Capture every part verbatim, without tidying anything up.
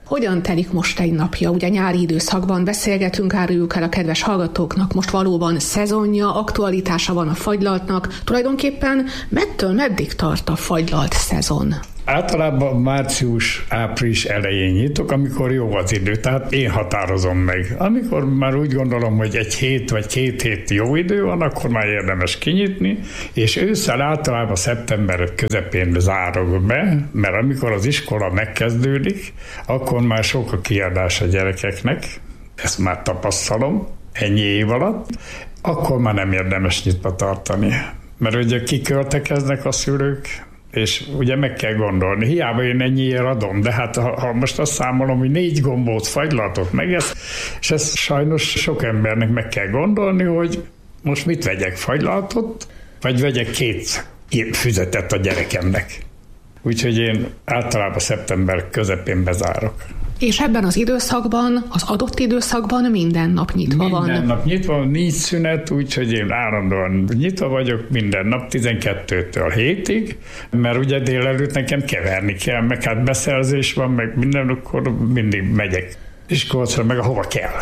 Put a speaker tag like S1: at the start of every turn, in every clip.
S1: Hogyan telik most egy napja? Ugye nyári időszakban beszélgetünk, áruljuk el a kedves hallgatóknak, most valóban szezonja, aktualitása van a fagylaltnak. Tulajdonképpen mettől meddig tart a fagylalt szezon?
S2: Általában március-április elején nyitok, amikor jó az idő, tehát én határozom meg. Amikor már úgy gondolom, hogy egy hét vagy két hét jó idő van, akkor már érdemes kinyitni, és ősszel általában szeptember közepén zárok be, mert amikor az iskola megkezdődik, akkor már sok a kiadás a gyerekeknek, ezt már tapasztalom ennyi év alatt, akkor már nem érdemes nyitva tartani. Mert ugye kiköltekeznek a szülők, és ugye meg kell gondolni, hiába én ennyiért adom, de hát ha, ha most azt számolom, hogy négy gombóc fagylaltot meg ez, és ezt sajnos sok embernek meg kell gondolni, hogy most mit vegyek, fagylaltot, vagy vegyek két füzetet a gyerekemnek. Úgyhogy én általában szeptember közepén bezárok.
S1: És ebben az időszakban, az adott időszakban minden nap nyitva
S2: minden
S1: van.
S2: Minden nap nyitva van, nincs szünet, úgyhogy én állandóan nyitva vagyok minden nap tizenkettőtől hétig, mert ugye délelőtt nekem keverni kell, meg hát beszerzés van, meg minden, akkor mindig megyek iskolacra, meg ahova kell.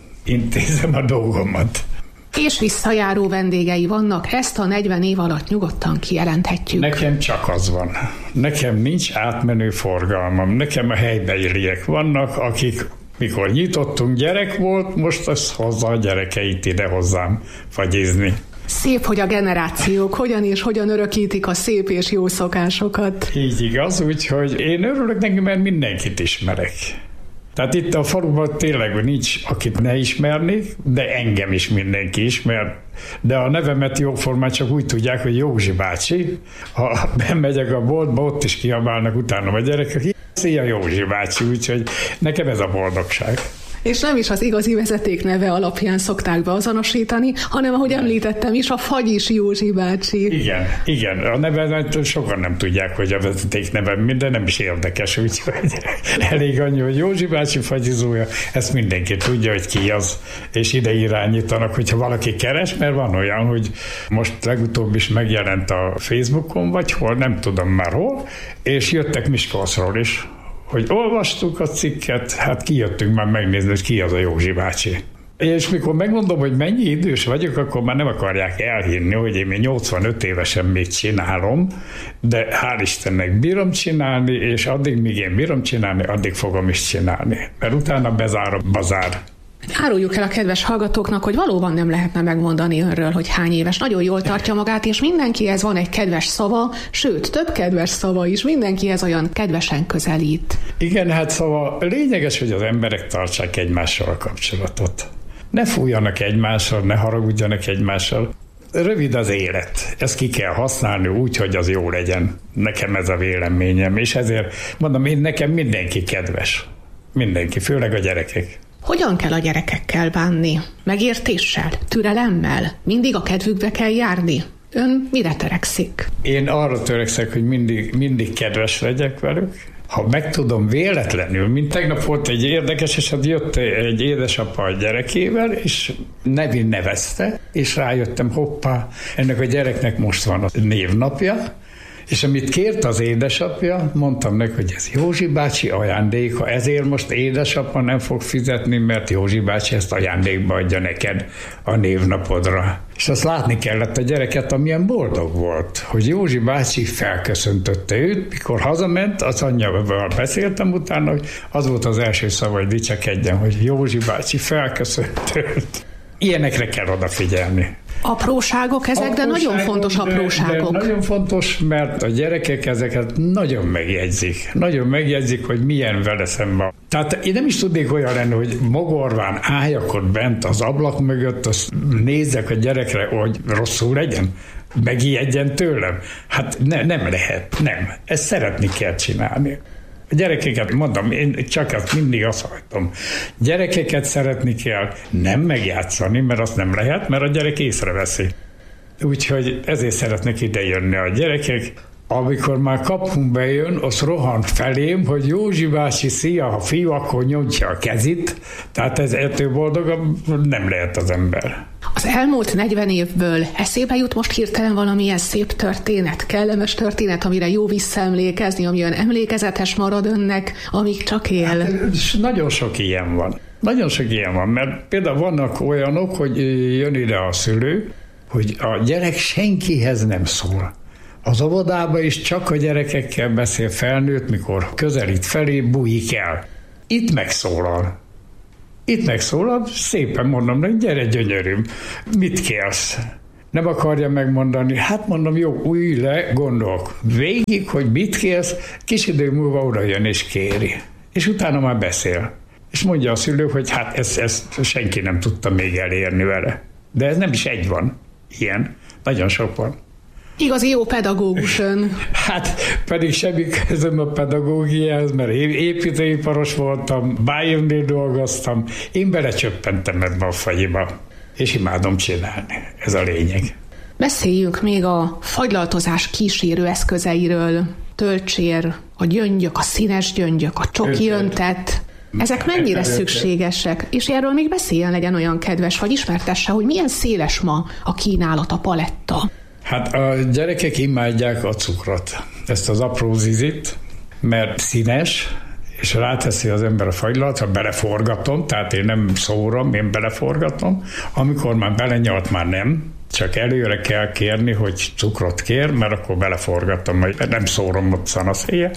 S2: Intézem a dolgomat.
S1: És visszajáró vendégei vannak, ezt a negyven év alatt nyugodtan kijelenthetjük.
S2: Nekem csak az van. Nekem nincs átmenő forgalmam. Nekem a helybeliek vannak, akik mikor nyitottunk, gyerek volt, most az hozza a gyerekeit ide hozzám fagyizni.
S1: Szép, hogy a generációk hogyan és hogyan örökítik a szép és jó szokásokat.
S2: Így igaz, úgyhogy én örülök neki, mert mindenkit ismerek. Tehát itt a faluban tényleg nincs, akit ne ismernék, de engem is mindenki ismer. De a nevemet jóformán csak úgy tudják, hogy Józsi bácsi. Ha bemegyek a boltba, ott is kiabálnak utána a gyerekek. Szia Józsi bácsi, úgyhogy nekem ez a boldogság.
S1: És nem is az igazi vezeték neve alapján szokták beazonosítani, hanem ahogy említettem is, a Fagyis Józsi bácsi.
S2: Igen, igen. A nevemet sokan nem tudják, hogy a vezeték nevem minden, nem is érdekes, úgyhogy elég annyi, hogy Józsi bácsi fagyizója, ezt mindenki tudja, hogy ki az, és ide irányítanak, hogyha valaki keres, mert van olyan, hogy most legutóbb is megjelent a Facebookon, vagy hol, nem tudom már hol, és jöttek Miskolcról is, hogy olvastuk a cikket, hát kijöttünk már megnézni, hogy ki az a Józsi bácsi. És mikor megmondom, hogy mennyi idős vagyok, akkor már nem akarják elhinni, hogy én még nyolcvanöt évesen még csinálom, de hál' Istennek bírom csinálni, és addig, míg én bírom csinálni, addig fogom is csinálni. Mert utána bezár a bazár.
S1: Áruljuk el a kedves hallgatóknak, hogy valóban nem lehetne megmondani önről, hogy hány éves. Nagyon jól tartja magát, és mindenkihez van egy kedves szava, sőt, több kedves szava is, mindenkihez olyan kedvesen közelít.
S2: Igen, hát szóval lényeges, hogy az emberek tartsák egymással a kapcsolatot. Ne fújjanak egymással, ne haragudjanak egymással. Rövid az élet. Ezt ki kell használni úgy, hogy az jó legyen. Nekem ez a véleményem, és ezért mondom, én nekem mindenki kedves. Mindenki, főleg a gyerekek.
S1: Hogyan kell a gyerekekkel bánni? Megértéssel? Türelemmel? Mindig a kedvükbe kell járni? Ön mire törekszik?
S2: Én arra törekszek, hogy mindig, mindig kedves legyek velük. Ha megtudom véletlenül, mint tegnap volt egy érdekes eset, jött egy édesapa a gyerekével, és nevén nevezte, és rájöttem, hoppá, ennek a gyereknek most van a névnapja, és amit kért az édesapja, mondtam neki, hogy ez Józsi bácsi ajándéka, ezért most édesapa nem fog fizetni, mert Józsi bácsi ezt ajándékba adja neked a névnapodra. És azt látni kellett a gyereket, amilyen boldog volt, hogy Józsi bácsi felköszöntötte őt, mikor hazament, az anyjával beszéltem utána, hogy az volt az első szava, hogy dicsekedjen, hogy Józsi bácsi felköszönt őt. Ilyenekre kell odafigyelni.
S1: Apróságok ezek, de nagyon fontos apróságok.
S2: De, de nagyon fontos, mert a gyerekek ezeket nagyon megjegyzik. Nagyon megjegyzik, hogy milyen vele szemben. Tehát én nem is tudnék olyan lenni, hogy mogorván álljak ott bent az ablak mögött, azt nézzek a gyerekre, hogy rosszul legyen, megijedjen tőlem. Hát ne, nem lehet, nem. Ezt szeretni kell csinálni. A gyerekeket, mondom, én csak azt mindig azt hajtom. Gyerekeket szeretni kell, nem megjátszani, mert azt nem lehet, mert a gyerek észreveszi. Úgyhogy ezért szeretnek ide jönni a gyerekek. Amikor már kapunk bejön, az rohan felém, hogy Józsi bácsi, szia, ha fiú, akkor nyomtja a kezit, tehát ez ettől boldogabb nem lehet az ember.
S1: Az elmúlt negyven évből eszébe jut most hirtelen valamilyen szép történet, kellemes történet, amire jó visszaemlékezni, ami olyan emlékezetes marad önnek, amíg csak él? Hát,
S2: nagyon sok ilyen van. Nagyon sok ilyen van, mert például vannak olyanok, hogy jön ide a szülő, hogy a gyerek senkihez nem szól. Az óvodában is csak a gyerekekkel beszél, felnőtt, mikor közelít felé, bújik el. Itt megszólal. Itt megszólal, szépen mondom, hogy gyere gyönyörűm, mit kérsz? Nem akarja megmondani, hát mondom, jó, ülj le, gondolk végig, hogy mit kérsz, kis idő múlva oda jön és kéri. És utána már beszél. És mondja a szülő, hogy hát ezt, ezt senki nem tudta még elérni vele. De ez nem is egy van, ilyen, nagyon sok van.
S1: Igazi jó pedagógus ön.
S2: Hát pedig semmi közöm a pedagógiához, mert építőiparos voltam, Bayernnél dolgoztam, én belecsöppentem ebbe a fagyiba, és imádom csinálni. Ez a lényeg.
S1: Beszéljünk még a fagylaltozás kísérő eszközeiről. Tölcsér, a gyöngyök, a színes gyöngyök, a csoki öntet. Ezek mennyire szükségesek? És erről még beszéljen, legyen olyan kedves, vagy ismertesse, hogy milyen széles ma a kínálat, a paletta.
S2: Hát a gyerekek imádják a cukrot, ezt az apró zizit, mert színes, és ráteszi az ember a fagylalt, beleforgatom, tehát én nem szórom, én beleforgatom, amikor már belenyalt, már nem, csak előre kell kérni, hogy cukrot kér, mert akkor beleforgatom, mert nem szórom ott szanaszéje.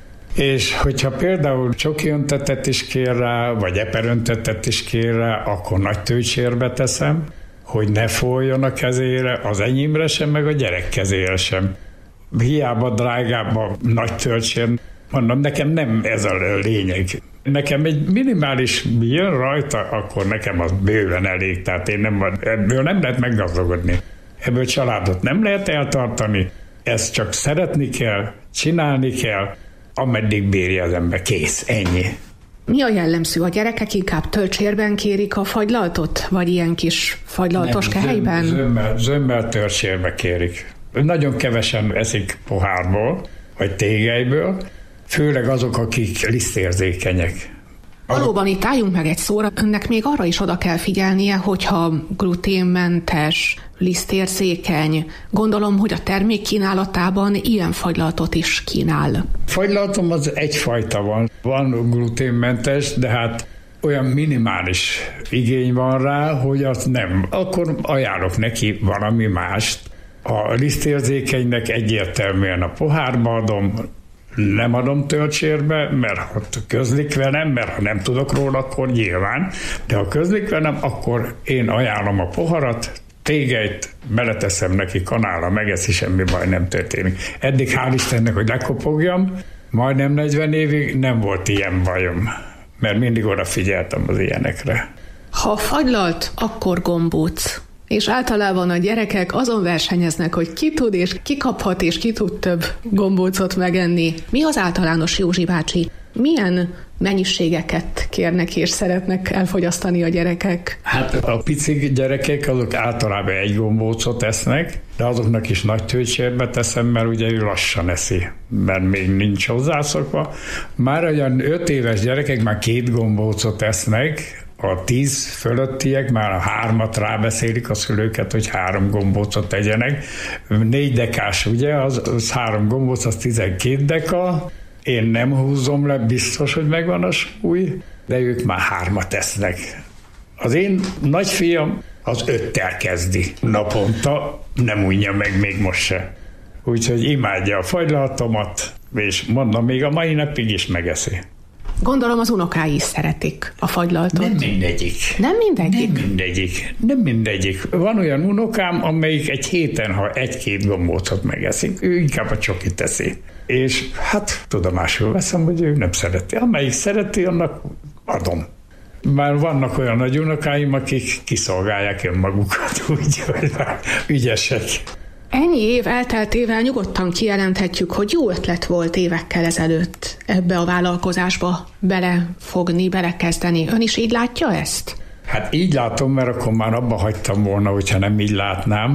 S2: És hogyha például csoki öntetet is kér rá, vagy eperöntetet is kér rá, akkor nagy töltsérbe teszem, hogy ne folyjon a kezére, az enyémre sem, meg a gyerek kezére sem. Hiába drágább a nagy töltsér, mondom, nekem nem ez a lényeg. Nekem egy minimális jön rajta, akkor nekem az bőven elég, tehát én nem, ebből nem lehet meggazdagodni. Ebből családot nem lehet eltartani, ezt csak szeretni kell, csinálni kell, ameddig bírja az ember, kész, ennyi.
S1: Mi a jellemző? A gyerekek inkább töltsérben kérik a fagylaltot? Vagy ilyen kis fagylaltos kehelyben?
S2: Zömmel, zömmel töltsérbe kérik. Nagyon kevesen eszik pohárból, vagy tégelyből, főleg azok, akik lisztérzékenyek.
S1: Valóban itt álljunk meg egy szóra, önnek még arra is oda kell figyelnie, hogyha gluténmentes, lisztérzékeny, gondolom, hogy a termék kínálatában ilyen fagylaltot is kínál.
S2: Fagylaltom az egyfajta van. Van gluténmentes, de hát olyan minimális igény van rá, hogy az nem. Akkor ajánlok neki valami mást. A lisztérzékenynek egyértelműen a pohárba adom, nem adom töltsérbe, mert ha közlik velem, mert ha nem tudok róla, akkor nyilván, de ha közlik velem, akkor én ajánlom a poharat, tégelyt, beleteszem neki kanála, megeszi, semmi baj nem történik. Eddig hál' Istennek, hogy lekopogjam, majdnem negyven évig nem volt ilyen bajom, mert mindig odafigyeltem az ilyenekre.
S1: Ha fagylalt, akkor gombóc. És általában a gyerekek azon versenyeznek, hogy ki tud és ki kaphat és ki tud több gombócot megenni. Mi az általános, Józsi bácsi? Milyen mennyiségeket kérnek és szeretnek elfogyasztani a gyerekek?
S2: Hát a pici gyerekek azok általában egy gombócot esznek, de azoknak is nagy töltsérbe teszem, mert ugye ő lassan eszi, mert még nincs hozzászokva. Már olyan öt éves gyerekek már két gombócot esznek, a tíz fölöttiek már a hármat rábeszélik a szülőket, hogy három gombócot tegyenek. Négy dekás, ugye, az, az három gombóc, az tizenkét deka. Én nem húzom le, biztos, hogy megvan a súly, de ők már hármat esznek. Az én nagyfiam az öttel kezdi naponta, nem unja meg még most se. Úgyhogy imádja a fagylaltomat, és mondom, még a mai napig is megeszi.
S1: Gondolom az unokái is szeretik a fagylaltot.
S2: Nem mindegyik.
S1: Nem mindegyik?
S2: Nem mindegyik. Nem mindegyik. Van olyan unokám, amelyik egy héten, ha egy-két gombócot megeszik, ő inkább a csokit teszi. És hát tudomásul veszem, hogy ő nem szereti. Amelyik szereti, annak adom. Már vannak olyan nagy unokáim, akik kiszolgálják önmagukat, úgyhogy ügyesek.
S1: Ennyi év elteltével nyugodtan kijelenthetjük, hogy jó ötlet volt évekkel ezelőtt ebbe a vállalkozásba belefogni, belekezdeni. Ön is így látja ezt?
S2: Hát így látom, mert akkor már abba hagytam volna, hogyha nem így látnám.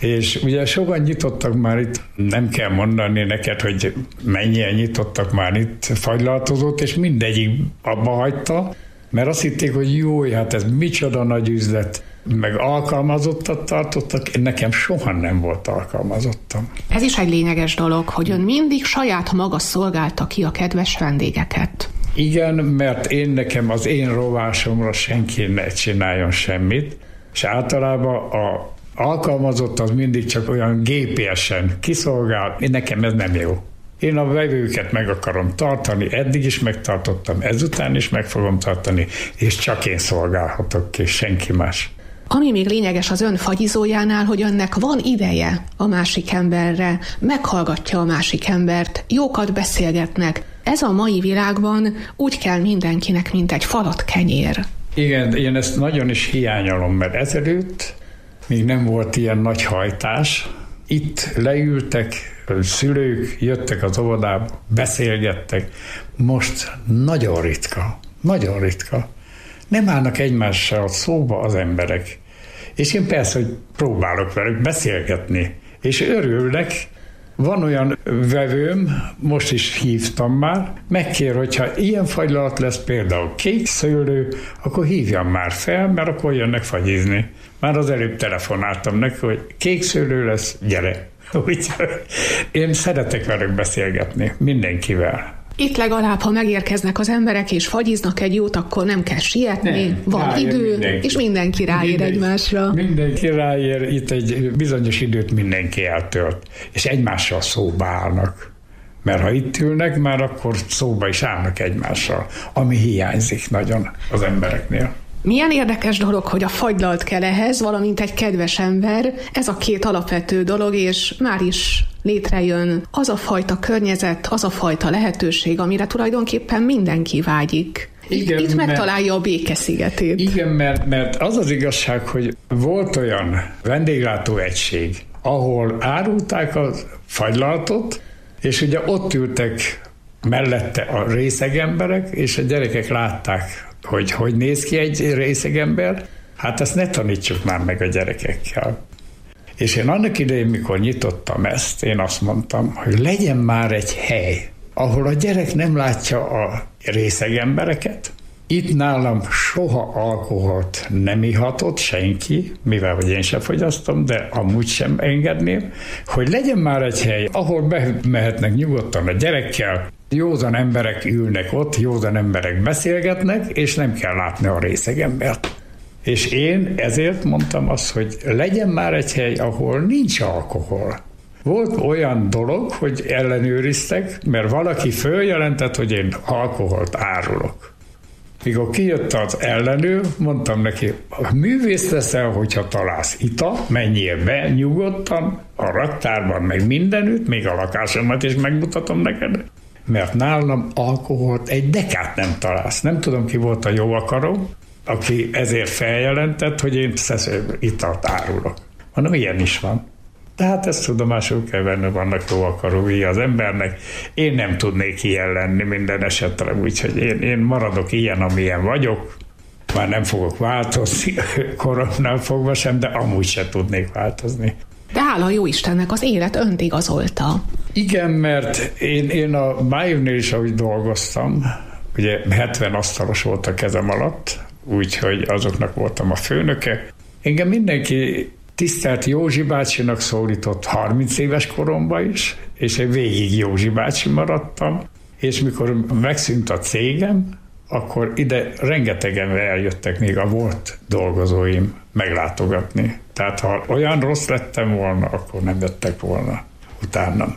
S2: És ugye sokan nyitottak már itt, nem kell mondani neked, hogy mennyien nyitottak már itt fagylaltozót, és mindegyik abba hagyta, mert azt hitték, hogy jó, hát ez micsoda nagy üzlet, meg alkalmazottat tartottak, nekem soha nem volt alkalmazottam.
S1: Ez is egy lényeges dolog, hogy ön mindig saját maga szolgálta ki a kedves vendégeket.
S2: Igen, mert én nekem az én rovásomra senki ne csináljon semmit, és általában a alkalmazott az mindig csak olyan gé pé es-en kiszolgál, nekem ez nem jó. Én a vevőket meg akarom tartani, eddig is megtartottam, ezután is meg fogom tartani, és csak én szolgálhatok ki, senki más.
S1: Ami még lényeges az ön fagyizójánál, hogy önnek van ideje a másik emberre, meghallgatja a másik embert, jókat beszélgetnek. Ez a mai világban úgy kell mindenkinek, mint egy falat kenyér.
S2: Igen, én ezt nagyon is hiányolom, mert ezelőtt még nem volt ilyen nagy hajtás. Itt leültek, szülők jöttek az óvodába, beszélgettek. Most nagyon ritka, nagyon ritka. Nem állnak egymással szóba az emberek. És én persze, hogy próbálok velük beszélgetni, és örülnek. Van olyan vevőm, most is hívtam már, megkér, hogyha ilyen fagylalt lesz, például kék szőlő, akkor hívjam már fel, mert akkor jönnek fagyizni. Már az előbb telefonáltam neki, hogy kék szőlő lesz, gyere. Úgyhogy én szeretek velük beszélgetni, mindenkivel.
S1: Itt legalább, ha megérkeznek az emberek és fagyiznak egy jót, akkor nem kell sietni, nem, van ráér idő, mindenki. És mindenki ráér mindenki, egymásra.
S2: Mindenki ráér, itt egy bizonyos időt mindenki eltölt, és egymással szóba állnak. Mert ha itt ülnek, már akkor szóba is állnak egymással, ami hiányzik nagyon az embereknél.
S1: Milyen érdekes dolog, hogy a fagylalt kell ehhez, valamint egy kedves ember, ez a két alapvető dolog, és már is létrejön az a fajta környezet, az a fajta lehetőség, amire tulajdonképpen mindenki vágyik. Igen, Itt megtalálja mert, a békeszigetét.
S2: Igen, mert, mert az az igazság, hogy volt olyan vendéglátó egység, ahol árulták a fagylaltot, és ugye ott ültek mellette a részeg emberek, és a gyerekek látták, hogy hogy néz ki egy részegember, hát ezt ne tanítsuk már meg a gyerekekkel. És én annak idején, mikor nyitottam ezt, én azt mondtam, hogy legyen már egy hely, ahol a gyerek nem látja a részegembereket. Itt nálam soha alkoholt nem ihatott senki, mivel hogy én sem fogyasztom, de amúgy sem engedném, hogy legyen már egy hely, ahol bemehetnek nyugodtan a gyerekkel, józan emberek ülnek ott, józan emberek beszélgetnek, és nem kell látni a részegembert. És én ezért mondtam azt, hogy legyen már egy hely, ahol nincs alkohol. Volt olyan dolog, hogy ellenőriztek, mert valaki följelentett, hogy én alkoholt árulok. Mikor kijött az ellenőr, mondtam neki, művész leszel, hogyha találsz itat, menjél be nyugodtan, a raktárban, meg mindenütt, még a lakásomat is megmutatom neked, mert nálam alkoholt egy dekát nem találsz. Nem tudom, ki volt a jó akaró, aki ezért feljelentett, hogy én italt árulok. Mondom, ilyen is van. Tehát ezt tudomásul kell venni, vannak jó akarói az embernek. Én nem tudnék ilyen lenni minden esetre, úgyhogy én, én maradok ilyen, amilyen vagyok. Már nem fogok változni koromnál fogva sem, de amúgy se tudnék változni.
S1: De hála jó Istennek, az élet önt igazolta.
S2: Igen, mert én, én a Májvnél is, ahogy dolgoztam, ugye hetven asztalos volt a kezem alatt, úgyhogy azoknak voltam a főnöke. Engem mindenki tisztelt Józsi bácsinak szólított harminc éves koromban is, és én végig Józsi bácsi maradtam, és mikor megszűnt a cégem, akkor ide rengetegen eljöttek még a volt dolgozóim meglátogatni. Tehát ha olyan rossz lettem volna, akkor nem jöttek volna utánam.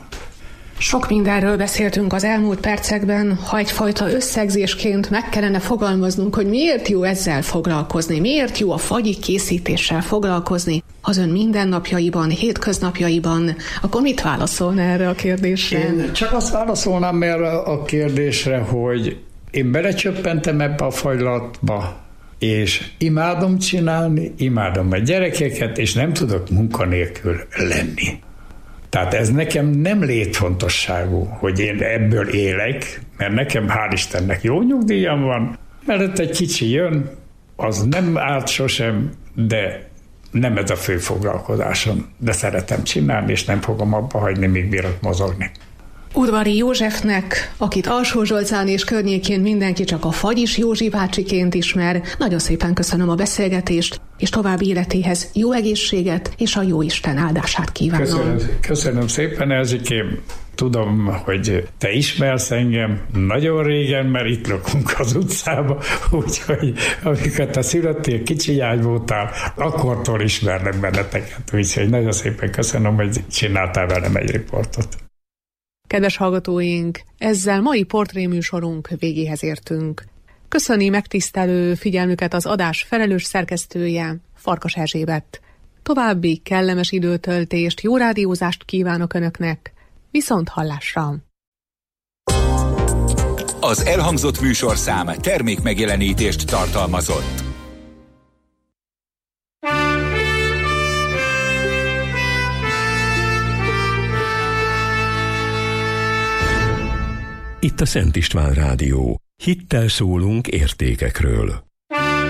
S1: Sok mindenről beszéltünk az elmúlt percekben, ha egyfajta összegzésként meg kellene fogalmaznunk, hogy miért jó ezzel foglalkozni, miért jó a fagyi készítéssel foglalkozni az ön mindennapjaiban, hétköznapjaiban, akkor mit válaszolna erre a kérdésre?
S2: Én csak azt válaszolnám erre a kérdésre, hogy én belecsöppentem ebbe a fagylatba, és imádom csinálni, imádom a gyerekeket, és nem tudok munkanélkül lenni. Tehát ez nekem nem létfontosságú, hogy én ebből élek, mert nekem hál' Istennek jó nyugdíjam van, mert egy kicsi jön, az nem árt sosem, de nem ez a fő foglalkozásom, de szeretem csinálni, és nem fogom abba hagyni, míg bírok mozogni.
S1: Udvari Józsefnek, akit Alsó-Zsolcán és környékén mindenki csak a Fagyis Józsi bácsiként ismer, nagyon szépen köszönöm a beszélgetést, és további életéhez jó egészséget és a jóisten áldását kívánom.
S2: Köszönöm, köszönöm szépen, Erzsikém. Tudom, hogy te ismersz engem nagyon régen, mert itt lakunk az utcába, úgyhogy amikor te születtél, kicsi jány voltál, akkortól ismernek benneteket. Úgyhogy nagyon szépen köszönöm, hogy csináltál velem egy riportot.
S1: Kedves hallgatóink, ezzel mai portréműsorunk végéhez értünk. Köszöni megtisztelő figyelmüket az adás felelős szerkesztője, Farkas Erzsébet. További kellemes időtöltést, jó rádiózást kívánok Önöknek. Viszont hallásra!
S3: Az elhangzott műsorszám termék megjelenítést tartalmazott.
S4: Itt a Szent István Rádió. Hittel szólunk értékekről.